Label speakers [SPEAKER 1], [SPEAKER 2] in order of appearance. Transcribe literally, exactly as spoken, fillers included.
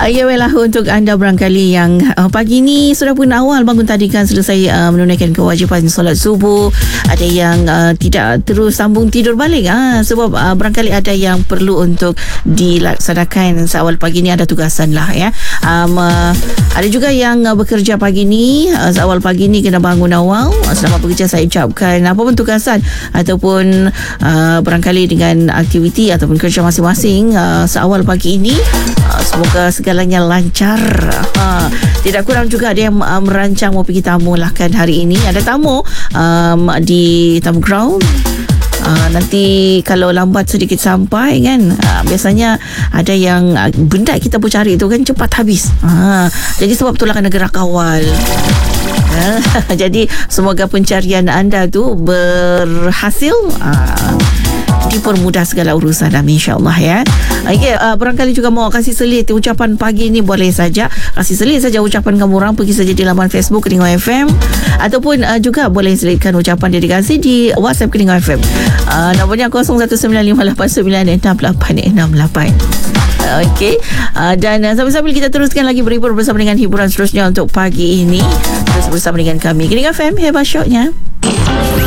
[SPEAKER 1] Ya well, untuk anda barangkali yang uh, pagi ni sudah pun awal bangun tadi kan selesai uh, menunaikan kewajipan solat subuh, ada yang uh, tidak terus sambung tidur balik ah, sebab uh, barangkali ada yang perlu untuk dilaksanakan seawal pagi ni, ada tugasan lah ya. Um, uh, ada juga yang uh, bekerja pagi ni, uh, seawal pagi ni kena bangun awal. Uh, selamat bekerja saya ucapkan, apa pun tugasan ataupun uh, barangkali dengan aktiviti ataupun kerja masing-masing uh, seawal pagi ini, uh, semoga segalanya lancar. Ha, tidak kurang juga ada yang uh, merancang mau pergi tamu lah kan hari ini. Ada tamu um, di tamu ground. Uh, nanti kalau lambat sedikit sampai kan, uh, biasanya ada yang uh, benda kita pun cari tu kan cepat habis. Uh, jadi sebab itulah kena gerak awal. Uh, jadi semoga pencarian anda tu berhasil. Uh, dipermudah segala urusan, amin, insyaAllah ya. Okay, uh, barangkali juga mau kasih selit ucapan pagi ni, boleh saja kasih selit saja ucapan kamu orang, pergi saja di laman Facebook Keningau F M, ataupun uh, juga boleh selitkan ucapan dedikasi di WhatsApp Keningau F M. Uh, nombornya kosong satu sembilan lima lapan sembilan enam lapan enam lapan. Okey, uh, dan uh, sambil-sambil kita teruskan lagi berhibur bersama dengan hiburan seterusnya untuk pagi ini. Terus bersama dengan kami Keningau F M, hebat syoknya.